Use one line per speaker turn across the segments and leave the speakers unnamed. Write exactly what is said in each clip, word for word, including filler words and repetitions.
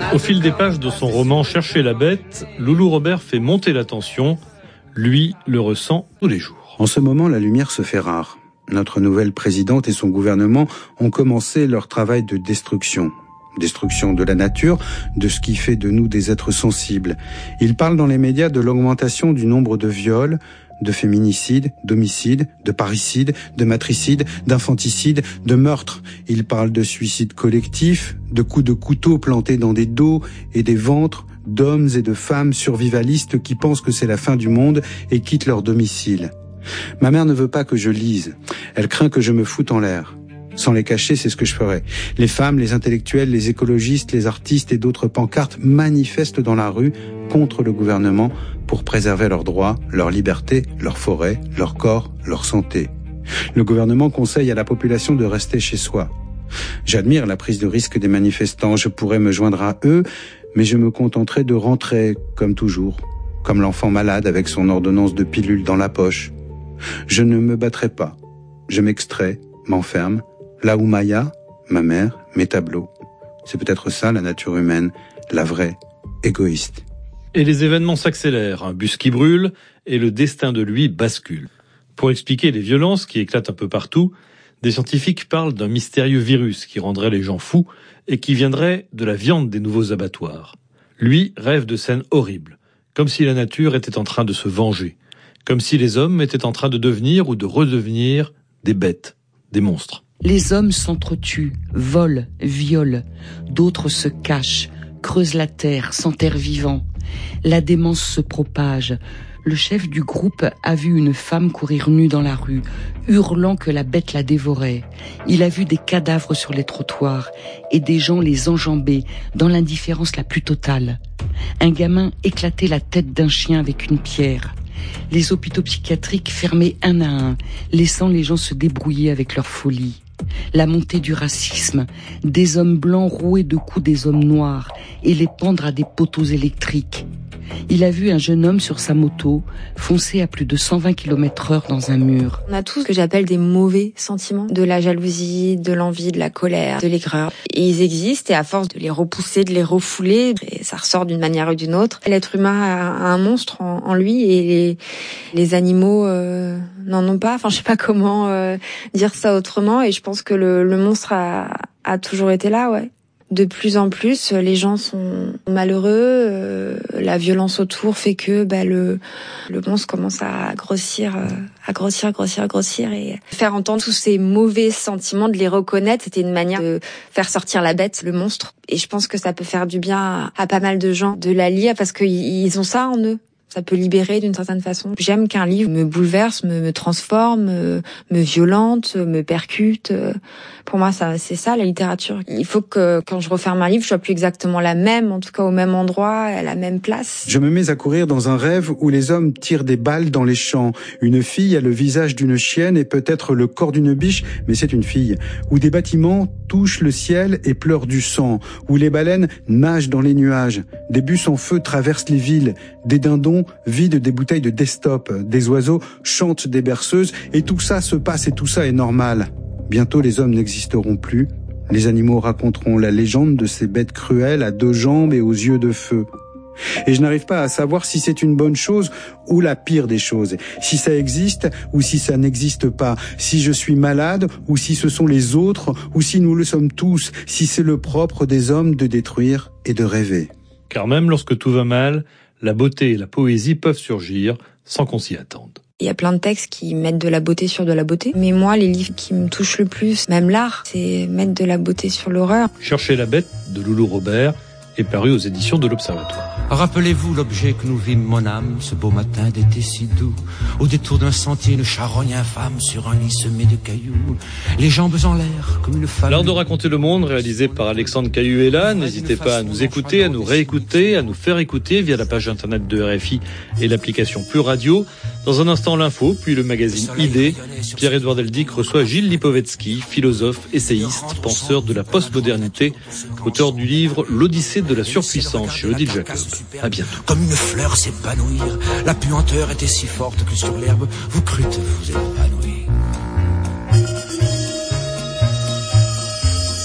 Au fil des pages de son roman Chercher la bête, Loulou Robert fait monter la tension. Lui le ressent tous les jours.
En ce moment, la lumière se fait rare. Notre nouvelle présidente et son gouvernement ont commencé leur travail de destruction. Destruction de la nature, de ce qui fait de nous des êtres sensibles. Ils parlent dans les médias de l'augmentation du nombre de viols, de féminicides, d'homicides, de parricides, de matricides, d'infanticides, de meurtres. Ils parlent de suicides collectifs, de coups de couteau plantés dans des dos et des ventres, d'hommes et de femmes survivalistes qui pensent que c'est la fin du monde et quittent leur domicile. Ma mère ne veut pas que je lise. Elle craint que je me foute en l'air. Sans les cacher, c'est ce que je ferai. Les femmes, les intellectuels, les écologistes, les artistes et d'autres pancartes manifestent dans la rue contre le gouvernement pour préserver leurs droits, leur liberté, leur forêt, leur corps, leur santé. Le gouvernement conseille à la population de rester chez soi. J'admire la prise de risque des manifestants. Je pourrais me joindre à eux, mais je me contenterai de rentrer, comme toujours, comme l'enfant malade avec son ordonnance de pilule dans la poche. Je ne me battrai pas. Je m'extrais, m'enferme, là où Maya, ma mère, mes tableaux. C'est peut-être ça la nature humaine, la vraie, égoïste.
Et les événements s'accélèrent, un bus qui brûle et le destin de lui bascule. Pour expliquer les violences qui éclatent un peu partout, des scientifiques parlent d'un mystérieux virus qui rendrait les gens fous et qui viendrait de la viande des nouveaux abattoirs. Lui rêve de scènes horribles, comme si la nature était en train de se venger, comme si les hommes étaient en train de devenir ou de redevenir des bêtes, des monstres.
Les hommes s'entretuent, volent, violent. D'autres se cachent, creusent la terre, s'enterrent vivants. La démence se propage. Le chef du groupe a vu une femme courir nue dans la rue, hurlant que la bête la dévorait. Il a vu des cadavres sur les trottoirs et des gens les enjamber dans l'indifférence la plus totale. Un gamin éclatait la tête d'un chien avec une pierre. Les hôpitaux psychiatriques fermés un à un, laissant les gens se débrouiller avec leur folie. La montée du racisme, des hommes blancs roués de coups des hommes noirs et les pendre à des poteaux électriques. Il a vu un jeune homme sur sa moto foncer à plus de cent vingt kilomètres heure dans un mur.
On a tous ce que j'appelle des mauvais sentiments, de la jalousie, de l'envie, de la colère, de l'aigreur. Et ils existent et à force de les repousser, de les refouler, et ça ressort d'une manière ou d'une autre. L'être humain a un monstre en, en lui et les, les animaux euh, n'en ont pas. Enfin, je sais pas comment euh, dire ça autrement et je pense que le, le monstre a, a toujours été là, ouais. De plus en plus, les gens sont malheureux. Euh, la violence autour fait que bah, le le monstre commence à grossir, euh, à grossir, grossir, grossir, et faire entendre tous ces mauvais sentiments, de les reconnaître, c'était une manière de faire sortir la bête, le monstre. Et je pense que ça peut faire du bien à, à pas mal de gens de la lire parce qu'ils ils ont ça en eux. Ça peut libérer d'une certaine façon. J'aime qu'un livre me bouleverse, me, me transforme, me, me violente, me percute. Pour moi, ça, c'est ça la littérature. Il faut que quand je referme un livre, je sois plus exactement la même, en tout cas au même endroit, à la même place.
Je me mets à courir dans un rêve où les hommes tirent des balles dans les champs. Une fille a le visage d'une chienne et peut-être le corps d'une biche, mais c'est une fille. Où des bâtiments touchent le ciel et pleurent du sang. Où les baleines nagent dans les nuages. Des bus en feu traversent les villes. Des dindons vident des bouteilles de Destop. Des oiseaux chantent des berceuses. Et tout ça se passe et tout ça est normal. Bientôt les hommes n'existeront plus. Les animaux raconteront la légende de ces bêtes cruelles à deux jambes et aux yeux de feu. Et je n'arrive pas à savoir si c'est une bonne chose ou la pire des choses. Si ça existe ou si ça n'existe pas. Si je suis malade ou si ce sont les autres ou si nous le sommes tous. Si c'est le propre des hommes de détruire et de rêver.
Car même lorsque tout va mal, la beauté et la poésie peuvent surgir sans qu'on s'y attende.
Il y a plein de textes qui mettent de la beauté sur de la beauté. Mais moi, les livres qui me touchent le plus, même l'art, c'est mettre de la beauté sur l'horreur.
Chercher la bête de Loulou Robert est paru aux éditions de l'Observatoire.
Rappelez-vous l'objet que nous vîmes, mon âme, ce beau matin d'été si doux. Au détour d'un sentier, une charogne infâme sur un lit semé de cailloux. Les jambes en l'air comme une femme.
L'art de raconter le monde, réalisé par Alexandre Cailluela. N'hésitez pas à nous écouter, à nous réécouter, à nous faire écouter via la page internet de R F I et l'application Pure Radio. Dans un instant, l'info, puis le magazine Idées. Pierre-Édouard Deldic reçoit Gilles Lipovetsky, philosophe, essayiste, penseur de la postmodernité, auteur du livre L'Odyssée de la surpuissance chez Odile Jacob. À bientôt.
Comme une fleur s'épanouir, la puanteur était si forte que sur l'herbe, vous crûtes vous épanouir.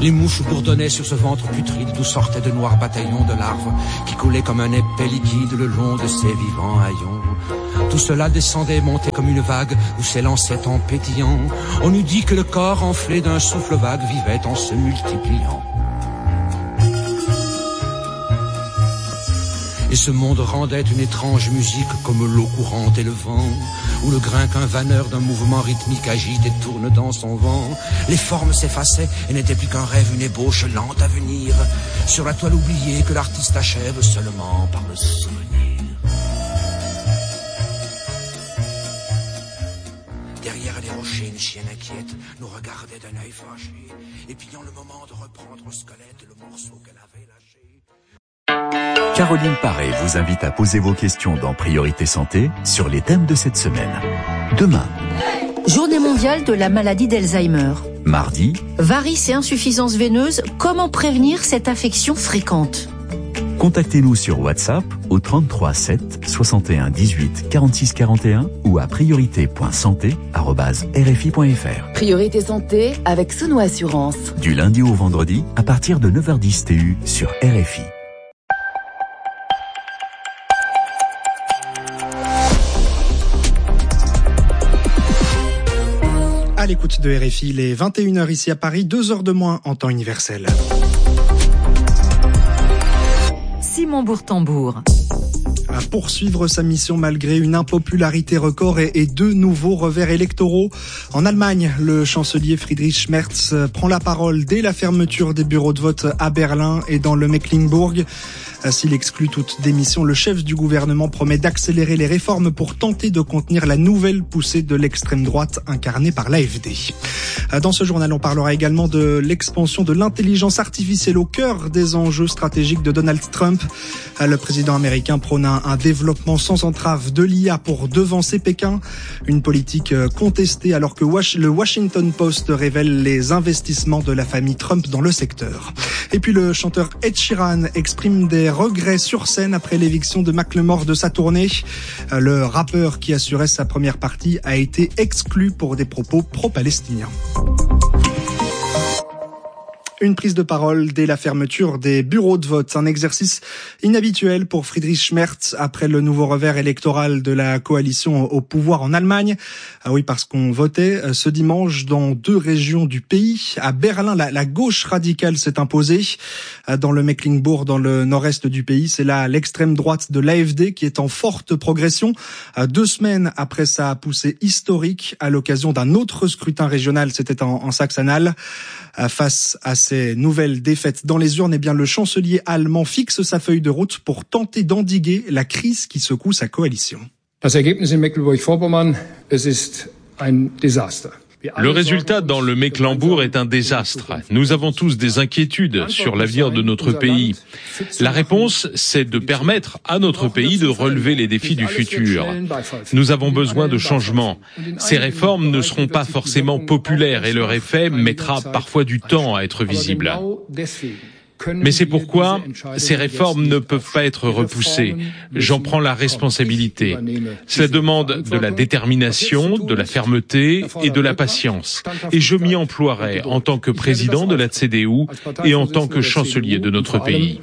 Les mouches bourdonnaient sur ce ventre putride d'où sortaient de noirs bataillons de larves qui coulaient comme un épais liquide le long de ces vivants haillons. Tout cela descendait, montait comme une vague où s'élançait en pétillant. On nous dit que le corps enflé d'un souffle vague vivait en se multipliant. Et ce monde rendait une étrange musique comme l'eau courante et le vent, ou le grain qu'un vanneur d'un mouvement rythmique agite et tourne dans son vent. Les formes s'effaçaient et n'étaient plus qu'un rêve, une ébauche lente à venir, sur la toile oubliée que l'artiste achève seulement par le souvenir. Derrière les rochers, une chienne inquiète nous regardait d'un œil fâché, épiant le moment de reprendre au squelette le morceau qu'elle avait lâché.
Caroline Paré vous invite à poser vos questions dans Priorité Santé sur les thèmes de cette semaine. Demain,
Journée mondiale de la maladie d'Alzheimer.
Mardi,
varices et insuffisance veineuse, comment prévenir cette affection fréquente?
contactez-nous sur WhatsApp au trente-trois sept soixante et un dix-huit quarante-six quarante et un ou à priorité point santé arobase r f i point f r.
Priorité Santé avec Sono Assurance.
Du lundi au vendredi à partir de neuf heures dix T U sur R F I.
À l'écoute de R F I, les vingt et une heures ici à Paris, deux heures de moins en temps universel.
Simon Bourtambour.
À poursuivre sa mission malgré une impopularité record et, et deux nouveaux revers électoraux. En Allemagne, le chancelier Friedrich Merz prend la parole dès la fermeture des bureaux de vote à Berlin et dans le Mecklembourg. S'il exclut toute démission, le chef du gouvernement promet d'accélérer les réformes pour tenter de contenir la nouvelle poussée de l'extrême droite incarnée par l'A F D. Dans ce journal, on parlera également de l'expansion de l'intelligence artificielle au cœur des enjeux stratégiques de Donald Trump. Le président américain prône un, un développement sans entrave de l'I A pour devancer Pékin, une politique contestée alors que le Washington Post révèle les investissements de la famille Trump dans le secteur. Et puis le chanteur Ed Sheeran exprime des regrets sur scène après l'éviction de Macklemore de sa tournée. Le rappeur qui assurait sa première partie a été exclu pour des propos pro-palestiniens. Une prise de parole dès la fermeture des bureaux de vote, un exercice inhabituel pour Friedrich Merz après le nouveau revers électoral de la coalition au pouvoir en Allemagne. Ah oui, parce qu'on votait ce dimanche dans deux régions du pays. À Berlin, la, la gauche radicale s'est imposée. Dans le Mecklembourg, dans le nord-est du pays, c'est là l'extrême droite de l'A F D qui est en forte progression. Deux semaines après sa poussée historique à l'occasion d'un autre scrutin régional, c'était en, en Saxe-Anhalt. Face à ces nouvelles défaites dans les urnes, eh bien, le chancelier allemand fixe sa feuille de route pour tenter d'endiguer la crise qui secoue sa coalition.
Das Ergebnis in Mecklenburg-Vorpommern, es ist ein Desaster.
Le résultat dans le Mecklembourg est un désastre. Nous avons tous des inquiétudes sur l'avenir de notre pays. La réponse, c'est de permettre à notre pays de relever les défis du futur. Nous avons besoin de changements. Ces réformes ne seront pas forcément populaires et leur effet mettra parfois du temps à être visible. Mais c'est pourquoi ces réformes ne peuvent pas être repoussées. J'en prends la responsabilité. Cela demande de la détermination, de la fermeté et de la patience. Et je m'y emploierai en tant que président de la C D U et en tant que chancelier de notre pays.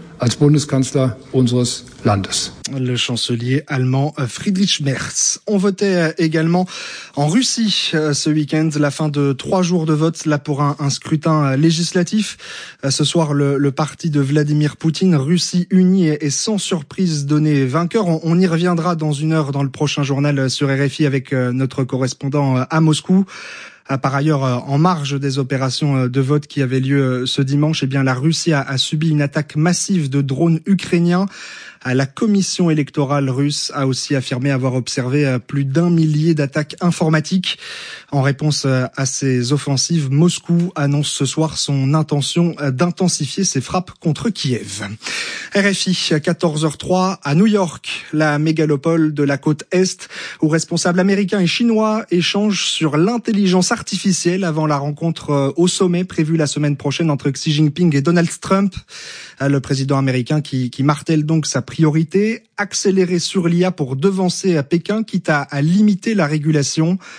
Le chancelier allemand Friedrich Merz. On votait également en Russie ce week-end, la fin de trois jours de vote là pour un, un scrutin législatif. Ce soir, le, le parti de Vladimir Poutine, Russie unie, est sans surprise donné vainqueur. On, on y reviendra dans une heure dans le prochain journal sur R F I avec notre correspondant à Moscou. Par ailleurs, en marge des opérations de vote qui avaient lieu ce dimanche, eh bien, la Russie a, a subi une attaque massive de drones ukrainiens. La commission électorale russe a aussi affirmé avoir observé plus d'un millier d'attaques informatiques. En réponse à ces offensives, Moscou annonce ce soir son intention d'intensifier ses frappes contre Kiev. R F I, quatorze heures trois, à New York, la mégalopole de la côte Est, où responsables américains et chinois échangent sur l'intelligence artificielle avant la rencontre au sommet prévue la semaine prochaine entre Xi Jinping et Donald Trump. Le président américain qui, qui martèle donc sa priorité, accélérer sur l'I A pour devancer à Pékin, quitte à, à limiter la régulation.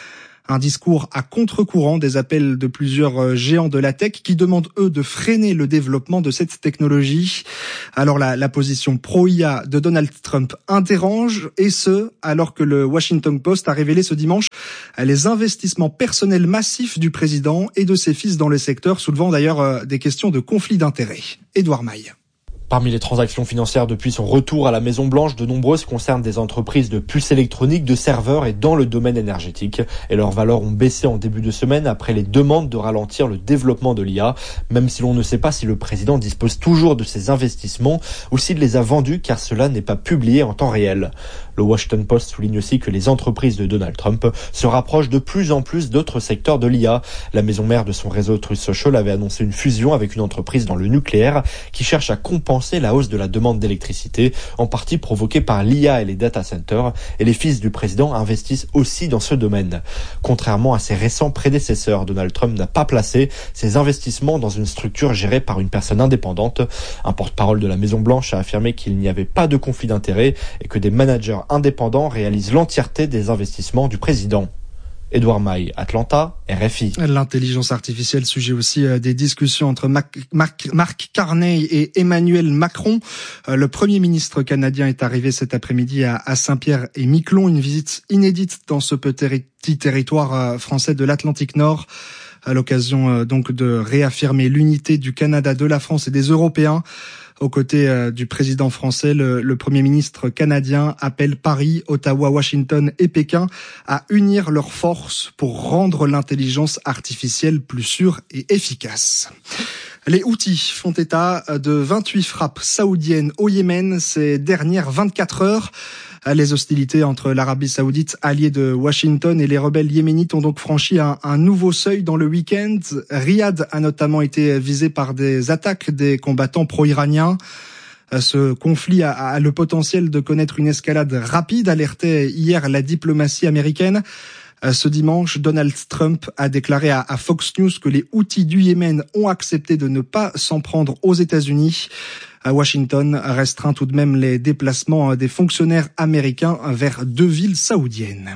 Un discours à contre-courant des appels de plusieurs géants de la tech qui demandent, eux, de freiner le développement de cette technologie. Alors la, la position pro-I A de Donald Trump dérange, et ce, alors que le Washington Post a révélé ce dimanche les investissements personnels massifs du président et de ses fils dans le secteur, soulevant d'ailleurs des questions de conflit d'intérêts. Édouard Maille.
Parmi les transactions financières depuis son retour à la Maison-Blanche, de nombreuses concernent des entreprises de puces électroniques, de serveurs et dans le domaine énergétique. Et leurs valeurs ont baissé en début de semaine après les demandes de ralentir le développement de l'I A, même si l'on ne sait pas si le président dispose toujours de ces investissements ou s'il les a vendus, car cela n'est pas publié en temps réel. Le Washington Post souligne aussi que les entreprises de Donald Trump se rapprochent de plus en plus d'autres secteurs de l'I A. La maison mère de son réseau Truth Social avait annoncé une fusion avec une entreprise dans le nucléaire qui cherche à compenser la hausse de la demande d'électricité, en partie provoquée par l'I A et les data centers, et les fils du président investissent aussi dans ce domaine. Contrairement à ses récents prédécesseurs, Donald Trump n'a pas placé ses investissements dans une structure gérée par une personne indépendante. Un porte-parole de la Maison-Blanche a affirmé qu'il n'y avait pas de conflit d'intérêts et que des managers indépendants réalisent l'entièreté des investissements du président. Édouard Maille, Atlanta, R F I.
L'intelligence artificielle, sujet aussi des discussions entre Mac, Mark, Mark Carney et Emmanuel Macron. Le Premier ministre canadien est arrivé cet après-midi à, à Saint-Pierre-et-Miquelon, une visite inédite dans ce petit territoire français de l'Atlantique Nord, à l'occasion donc de réaffirmer l'unité du Canada, de la France et des Européens. Aux côtés euh, du président français, le, le Premier ministre canadien appelle Paris, Ottawa, Washington et Pékin à unir leurs forces pour rendre l'intelligence artificielle plus sûre et efficace. Les Houthis font état de vingt-huit frappes saoudiennes au Yémen ces dernières vingt-quatre heures. Les hostilités entre l'Arabie saoudite, alliée de Washington, et les rebelles yéménites ont donc franchi un, un nouveau seuil dans le week-end. Riyad a notamment été visé par des attaques des combattants pro-iraniens. Ce conflit a, a le potentiel de connaître une escalade rapide, alertait hier la diplomatie américaine. Ce dimanche, Donald Trump a déclaré à Fox News que les Houthis du Yémen ont accepté de ne pas s'en prendre aux États-Unis. À Washington restreint tout de même les déplacements des fonctionnaires américains vers deux villes saoudiennes.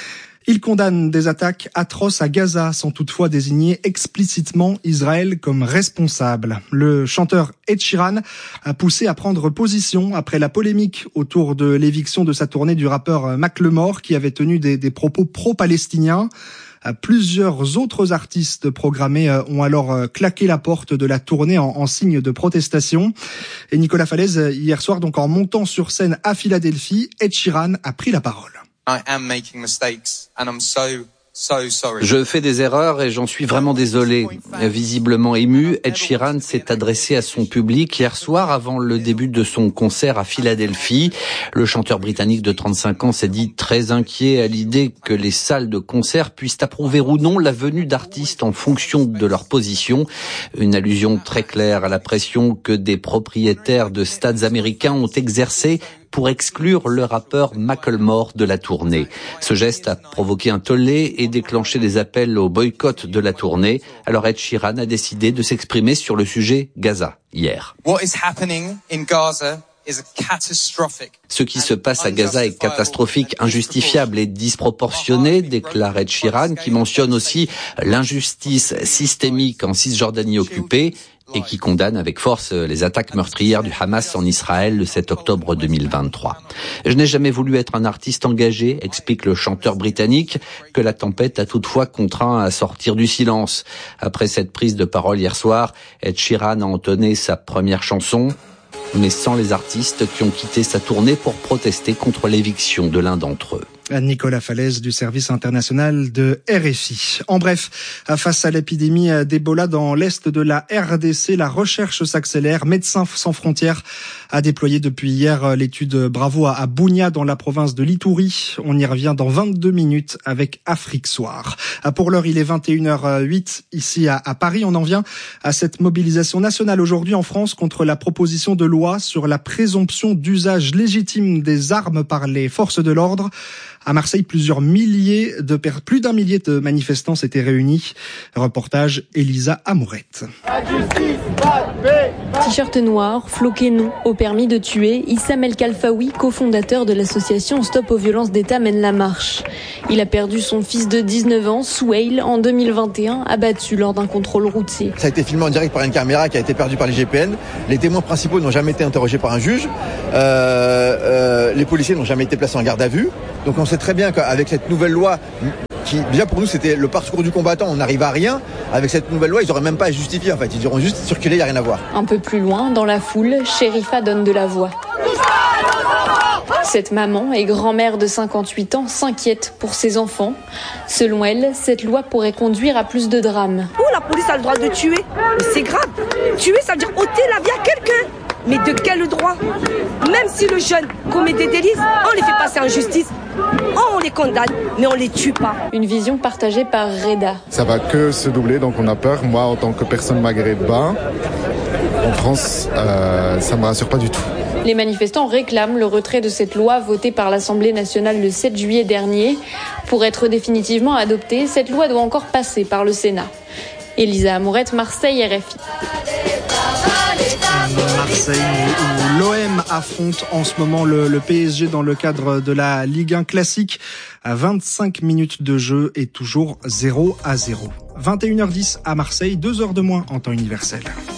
Il condamne des attaques atroces à Gaza sans toutefois désigner explicitement Israël comme responsable. Le chanteur Ed Sheeran a poussé à prendre position après la polémique autour de l'éviction de sa tournée du rappeur Macklemore qui avait tenu des, des propos pro-palestiniens. Plusieurs autres artistes programmés ont alors claqué la porte de la tournée en, en signe de protestation. Et Nicolas Falaise, hier soir, donc en montant sur scène à Philadelphie, Ed Sheeran a pris la parole.
I am making mistakes and I'm so So sorry.
Je fais des erreurs et j'en suis vraiment désolé. Visiblement ému, Ed Sheeran s'est adressé à son public hier soir avant le début de son concert à Philadelphie. Le chanteur britannique de trente-cinq ans s'est dit très inquiet à l'idée que les salles de concert puissent approuver ou non la venue d'artistes en fonction de leur position. Une allusion très claire à la pression que des propriétaires de stades américains ont exercée pour exclure le rappeur Macklemore de la tournée. Ce geste a provoqué un tollé et déclenché des appels au boycott de la tournée. Alors Ed Sheeran a décidé de s'exprimer sur le sujet Gaza hier.
What is happening in Gaza is catastrophic.
Ce qui se passe à Gaza est catastrophique, injustifiable et disproportionné, déclare Ed Sheeran, qui mentionne aussi l'injustice systémique en Cisjordanie occupée et qui condamne avec force les attaques meurtrières du Hamas en Israël le sept octobre deux mille vingt-trois. Je n'ai jamais voulu être un artiste engagé, explique le chanteur britannique, que la tempête a toutefois contraint à sortir du silence. Après cette prise de parole hier soir, Ed Sheeran a entonné sa première chanson, mais sans les artistes qui ont quitté sa tournée pour protester contre l'éviction de l'un d'entre eux.
Nicolas Falaise du service international de R F I. En bref, face à l'épidémie d'Ebola dans l'est de la R D C, la recherche s'accélère. Médecins sans frontières a déployé depuis hier l'étude Bravo à Bunia dans la province de l'Itourie. On y revient dans vingt-deux minutes avec Afrique Soir. Pour l'heure, il est vingt et une heures huit ici à, à Paris. On en vient à cette mobilisation nationale aujourd'hui en France contre la proposition de loi sur la présomption d'usage légitime des armes par les forces de l'ordre. À Marseille, plusieurs milliers de plus d'un millier de manifestants s'étaient réunis. Reportage Elisa Amourette.
La justice va payer. T-shirt noir, floqué non, au permis de tuer, Issam El Khalfaoui, cofondateur de l'association Stop aux violences d'État, mène la marche. Il a perdu son fils de dix-neuf ans, Souheil, en deux mille vingt et un, abattu lors d'un contrôle routier.
Ça a été filmé en direct par une caméra qui a été perdue par les G P N. Les témoins principaux n'ont jamais été interrogés par un juge. Euh, euh, les policiers n'ont jamais été placés en garde à vue. Donc on sait très bien qu'avec cette nouvelle loi, qui déjà pour nous c'était le parcours du combattant, on n'arrive à rien. Avec cette nouvelle loi, ils n'auraient même pas à justifier en fait. Ils auront juste circulé, il n'y a rien à voir.
Un peu plus loin, dans la foule, Sherifa donne de la voix. Cette maman et grand-mère de cinquante-huit ans s'inquiète pour ses enfants. Selon elle, cette loi pourrait conduire à plus de drames.
Où la police a le droit de tuer? Mais c'est grave. Tuer, ça veut dire ôter la vie à quelqu'un. Mais de quel droit? Même si le jeune commet des délits, on les fait passer en justice. Oh, on les condamne, mais on les tue pas.
Une vision partagée par Reda.
Ça va que se doubler, donc on a peur. Moi, en tant que personne maghrébin, en France, euh, ça me rassure pas du tout.
Les manifestants réclament le retrait de cette loi votée par l'Assemblée nationale le sept juillet dernier. Pour être définitivement adoptée, cette loi doit encore passer par le Sénat. Elisa Amourette, Marseille, R F I.
Marseille où l'O M affronte en ce moment le, le P S G dans le cadre de la Ligue un classique. À vingt-cinq minutes de jeu et toujours zéro à zéro. vingt et une heures dix à Marseille, deux heures de moins en temps universel.